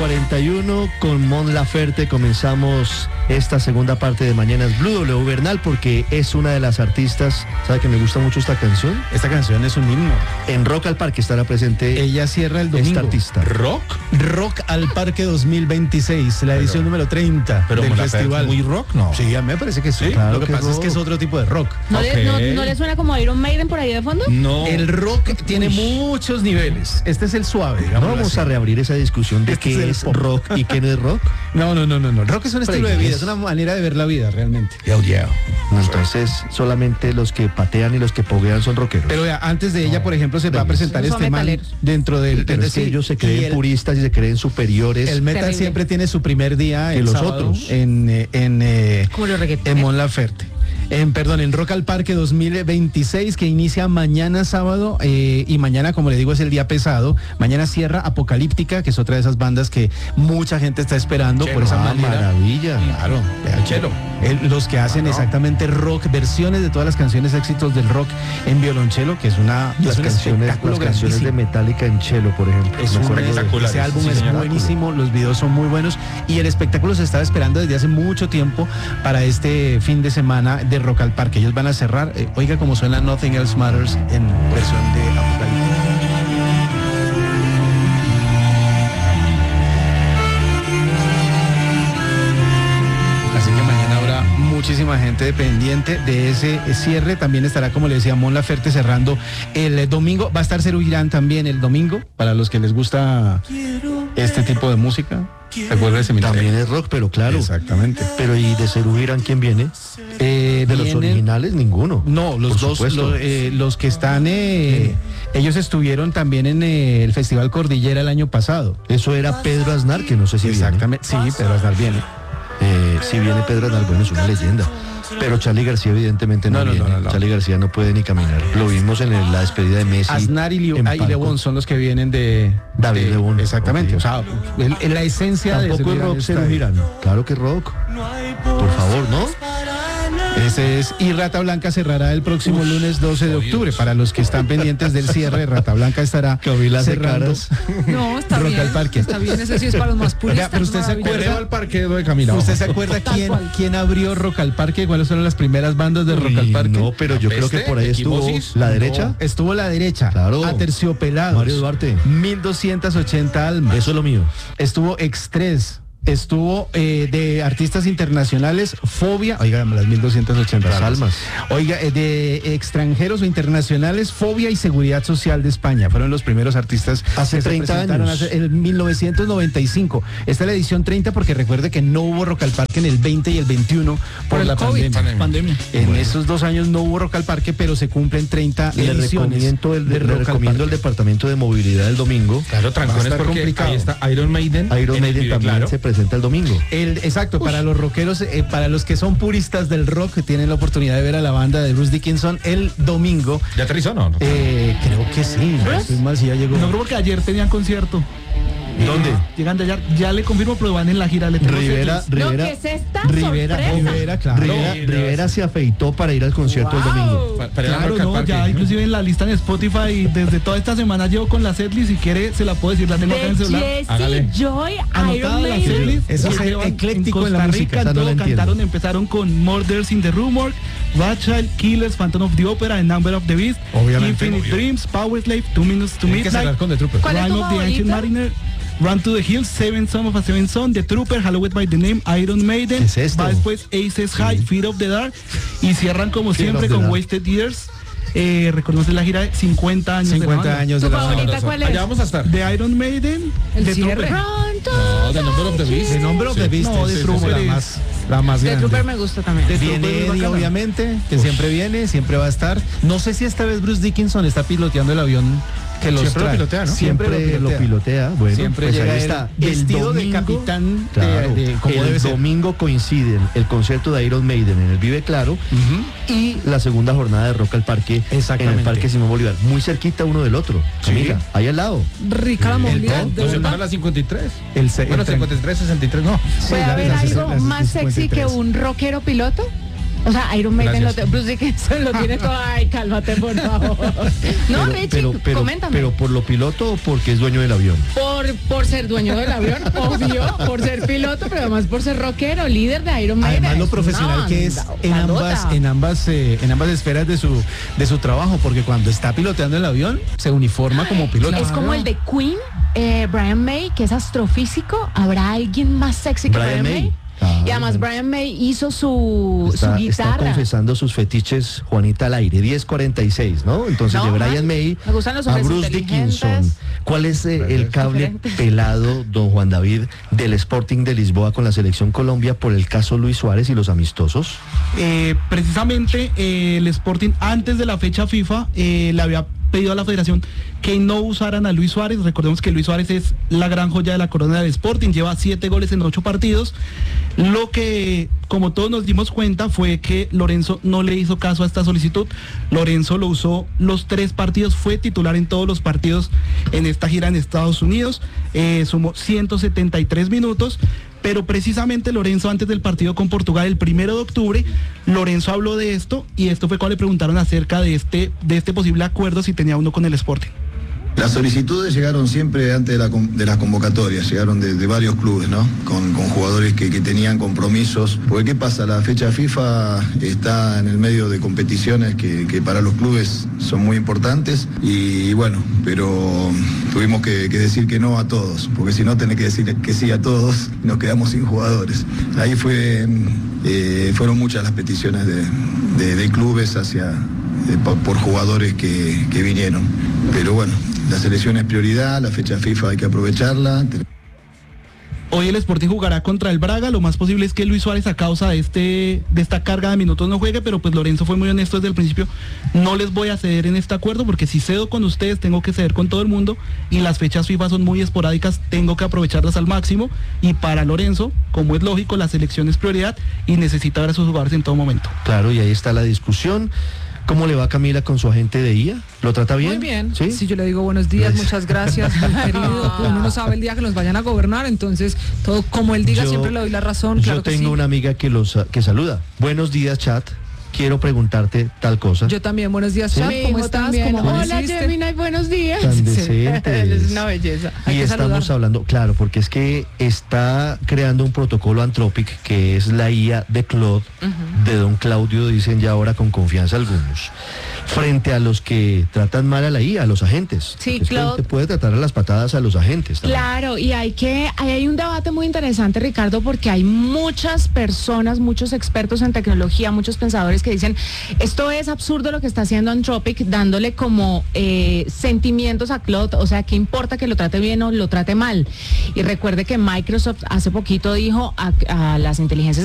6:41 con Mon Laferte comenzamos esta segunda parte de Mañanas Blue. W Bernal, porque es una de las artistas. ¿Sabe que me gusta mucho esta canción? Esta canción es un himno. En Rock al Parque estará presente. Ella cierra el domingo. Esta artista. Rock al Parque 2026, la edición número 30 pero del festival. ¿Muy rock? No. Sí, a mí me parece que sí. Claro Lo que que pasa rock. es que es otro tipo de rock. ¿No le suena como Iron Maiden por ahí de fondo? No. El rock tiene muchos niveles. Este es el suave, ¿No digamos. vamos a reabrir esa discusión de Este qué es el es pop. rock y qué no es rock? No. Rock es un estilo de vida, es una manera de ver la vida realmente. Entonces, solamente los que patean y los que poguean son rockeros. Pero vea, antes de ella, por ejemplo, se va a presentar Son este man metaleros. dentro del... Pero es que sí, ellos se y creen puristas y se creen superiores. El metal Terrible. siempre tiene su primer día Que el los sábado otros. Como los reggaetoneros. en Mon Laferte. En Rock al Parque 2026, que inicia mañana sábado, y mañana, como le digo, es el día pesado. Mañana cierra Apocalíptica, que es otra de esas bandas que mucha gente está esperando por esa manera. Maravilla. Claro, vea, Chelo. Los que hacen exactamente rock, versiones de todas las canciones éxitos del rock en violonchelo, que es Las un canciones espectáculo de grandísimo. Metallica en cello, por ejemplo. Es Me un acuerdo de- espectacular. ese álbum Sí, es señor. buenísimo, los videos son muy buenos y el espectáculo se estaba esperando desde hace mucho tiempo para este fin de semana de Rock al Parque. Ellos van a cerrar, oiga cómo suena Nothing Else Matters en versión de Apocalipsis. Así que mañana habrá muchísima gente pendiente de ese cierre. También estará, como le decía, Mon Laferte cerrando el domingo. Va a estar Serú Girán también el domingo, para los que les gusta este tipo de música. ¿Recuerda ese También es rock, pero claro. Exactamente. Pero ¿y de Serú Girán quién viene? De los Vienen- originales, ninguno. No, los Por dos, supuesto. los que están, ellos estuvieron también en el Festival Cordillera el año pasado. Eso era Pedro Aznar, que no sé si Exactamente, sí, Pedro Aznar viene. viene. Si viene Pedro Aznar, bueno, es una leyenda. Pero Charly García evidentemente no, No. viene. Charly García no puede ni caminar. Lo vimos en la despedida de Messi. Aznar y en palco. Lebón son los que vienen de David Lebón. Exactamente, Ok. o sea, en la esencia de Tampoco es Serú rock está Serú ahí. Girán. Claro que es rock. Por favor, ¿no? Ese es, y Rata Blanca cerrará el próximo lunes 12 de octubre. Para los que están pendientes del cierre, Rata Blanca estará Camila hace cerrando caras. No, está Rock bien. al Parque. Está bien, ese sí es para los más puristas. Pero usted se maravilloso. acuerda- Al parque de Camila. ¿Usted se acuerda quién abrió Rock al Parque? ¿Cuáles fueron las primeras bandas de Rock al Uy, Parque? No, pero yo creo que por ahí estuvo Equimosis. la derecha. Estuvo la derecha, Claro. Aterciopelados, Mario Duarte. 1280 almas. Eso es lo mío. Estuvo X3, estuvo de artistas internacionales, Fobia, oiga, las 1280 Las almas. Oiga, de extranjeros o internacionales, Fobia y Seguridad Social de España. Fueron los primeros artistas Hace que se 30 presentaron años. en 1995. Esta es la edición 30 porque recuerde que no hubo Rock al Parque en el 20 y el 21 por el la COVID. pandemia. En esos 2 años no hubo Rock al Parque, pero se cumplen 30 Le ediciones recomiendo, de le Rock al recomiendo el Parque. departamento de movilidad el domingo. Claro, Va trancones a estar porque complicado. ahí está Iron Maiden. Iron en el Maiden video, también claro. se presenta el domingo. Exacto, para los rockeros, para los que son puristas del rock, que tienen la oportunidad de ver a la banda de Bruce Dickinson el domingo. ¿Ya aterrizó no? Creo que sí, no estoy mal si ya llegó. No, creo porque ayer tenían concierto. ¿Dónde? Llegan de allá, ya le confirmo, pero van en la gira. Le tengo Rivera, setlist. No, Rivera, ¿qué es esta Rivera, sorpresa? claro. Rivera se afeitó para ir al concierto el domingo. Para ir a Claro, Rock al no, Parque. ya inclusive en la lista en Spotify, desde toda esta semana llevo con la setlist, si quiere se la puedo decir, la tengo acá en el De celular. Hágale. Jesse Joy, Anotada Iron la Maiden. setlist. Eso que es llevan ecléctico en en la Costa música, Rica, esa no todo la entiendo. cantaron, empezaron con Murders in the Rumor, Rothschild, Killers, Phantom of the Opera, The Number of the Beast, Obviamente, Infinite obvio. Dreams, Power Slave, 2 Minutes to Tiene que cerrar Midnight, con The Trooper. ¿Cuál es Rime tu of the Ancient favorito? Mariner, Run to the Hills, Seven Son of a Seven Son, The Trooper, Hallowed by the Name, Iron Maiden, ¿Qué es esto? va después Aces High, Fear of the Dark, y cierran como Fear siempre of the con Dark. Wasted Years. Reconoce la gira de 50 años de la 50 banda. años ¿Tu de la banda. favorita cuál es? Allá vamos a estar. De Iron Maiden, El The cierre. Trooper. No, The Number of the Beast. The Number of the Beast No, es The como Trooper la es- más The grande. Trooper me gusta también. The Viene Trooper es Eddie, bacana. obviamente, que siempre viene, siempre va a estar. No sé si esta vez Bruce Dickinson está piloteando el avión que los Siempre lo trae. pilotea, ¿no? Siempre lo pilotea. Bueno, Siempre pues llega ahí él está. vestido de domingo, capitán claro, como debe el ser. domingo coinciden el concierto de Iron Maiden en el Vive Claro y la segunda jornada de Rock al Parque en el Exactamente. Parque Simón Bolívar. Muy cerquita uno del otro. Sí. Camila, ahí al lado. Rica la movilidad, de Entonces para verdad. las 53. El se- Bueno, el tren. 53, 63, no. ¿Puede ya haber les hace algo las más sexy que 53. un rockero piloto? O sea, Iron Maiden Gracias. Bruce Dickinson lo tiene todo. Ay, cálmate, por favor. No, Richie, coméntame. Pero por lo piloto o porque es dueño del avión. Por ser dueño del avión, obvio, por ser piloto, pero además por ser rockero, líder de Iron Maiden. Además lo profesional que es en ambas esferas de su trabajo, porque cuando está piloteando el avión se uniforma como piloto. Es como el de Queen, Brian May, que es astrofísico. ¿Habrá alguien más sexy que Brian May? Ah, Y además Brian May hizo su Está guitarra. confesando sus fetiches, Juanita, al aire. 10:46, ¿no? Entonces, No, de Brian man, May me gustan los a hombres Bruce inteligentes. Dickinson. ¿Cuál es el cable Diferentes. pelado, don Juan David, del Sporting de Lisboa con la Selección Colombia por el caso Luis Suárez y los amistosos? Precisamente el Sporting antes de la fecha FIFA le había pedido a la federación que no usaran a Luis Suárez. Recordemos que Luis Suárez es la gran joya de la corona del Sporting, lleva 7 goles en 8 partidos. Lo que, como todos nos dimos cuenta, fue que Lorenzo no le hizo caso a esta solicitud. Lorenzo lo usó los 3 partidos, fue titular en todos los partidos en esta gira en Estados Unidos, sumó 173 minutos. Pero precisamente Lorenzo, antes del partido con Portugal, el 1 de octubre, Lorenzo habló de esto, y esto fue cuando le preguntaron acerca de este posible acuerdo, si tenía uno con el Sporting. Las solicitudes llegaron siempre antes de las convocatorias, llegaron de varios clubes, ¿no? Con jugadores que tenían compromisos. Porque ¿qué pasa? La fecha FIFA está en el medio de competiciones que para los clubes son muy importantes y bueno, pero tuvimos que decir que no a todos, porque si no tenés que decir que sí a todos, nos quedamos sin jugadores. Ahí fueron muchas las peticiones de clubes por jugadores que vinieron. Pero bueno, la selección es prioridad, la fecha FIFA hay que aprovecharla. Hoy el Sporting jugará contra el Braga. Lo más posible es que Luis Suárez, a causa de esta carga de minutos, no juegue, pero pues Lorenzo fue muy honesto desde el principio. No les voy a ceder en este acuerdo, porque si cedo con ustedes tengo que ceder con todo el mundo, y las fechas FIFA son muy esporádicas, tengo que aprovecharlas al máximo. Y para Lorenzo, como es lógico, la selección es prioridad y necesita ver a sus jugadores en todo momento. Claro, y ahí está la discusión. ¿Cómo le va Camila con su agente de IA? ¿Lo trata bien? Muy bien. ¿Sí? Si yo le digo buenos días, muchas gracias, muy querido. Uno no sabe el día que nos vayan a gobernar, entonces todo como él diga, siempre le doy la razón. Claro yo que tengo sí. una amiga que saluda. Buenos días, chat. Quiero preguntarte tal cosa. Yo también, buenos días, Chat, Sí. ¿cómo estás? También. ¿Cómo Hola, amaneciste? Gemini, buenos días. Tan decente Es es. una belleza. Hay Y que estamos saludar. hablando, claro, porque es que está creando un protocolo Anthropic, que es la IA de Claude, de don Claudio, dicen ya ahora con confianza algunos, frente a los que tratan mal a la IA, a los agentes. Sí, Es que Claude. te puede tratar a las patadas a los agentes también. Claro, y hay un debate muy interesante, Ricardo, porque hay muchas personas, muchos expertos en tecnología, muchos pensadores que dicen, esto es absurdo lo que está haciendo Anthropic, dándole como sentimientos a Claude, o sea, ¿qué importa que lo trate bien o lo trate mal? Y recuerde que Microsoft hace poquito dijo a las inteligencias